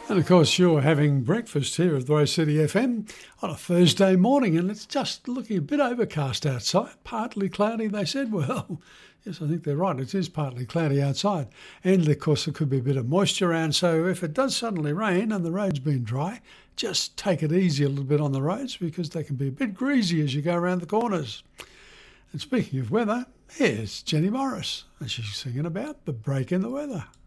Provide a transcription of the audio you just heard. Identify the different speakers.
Speaker 1: And of course, you're having breakfast here at the Rose City FM on a Thursday morning, and it's just looking a bit overcast outside, partly cloudy, they said. Well, yes, I think they're right. It is partly cloudy outside. And of course, there could be a bit of moisture around. So if it does suddenly rain and the road's been dry, just take it easy a little bit on the roads because they can be a bit greasy as you go around the corners. And speaking of weather, here's Jenny Morris, and she's singing about the break in the weather.